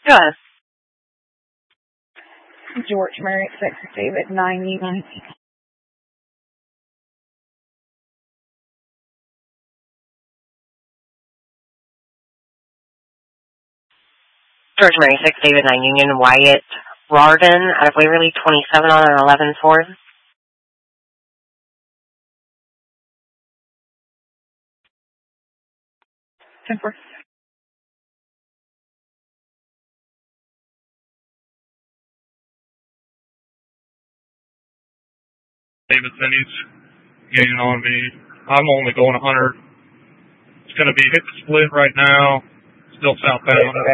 Good. George Murray, 6 David 99. George Murray, 6 David 9 Union, Wyatt Rarden out of Waverly, 27 on an 11 Ford. Temper. David Finney's gaining on me. I'm only going 100. It's going to be hit the split right now. Still southbound.